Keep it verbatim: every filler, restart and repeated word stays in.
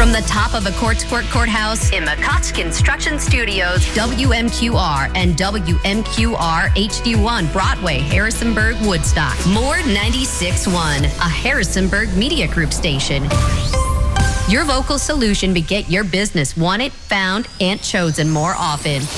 From the top of a Courts Court Courthouse in McCott's Construction Studios, W M Q R and W M Q R H D one Broadway, Harrisonburg, Woodstock. More ninety-six point one, a Harrisonburg Media Group station. Your vocal solution to get your business wanted, found, and chosen more often.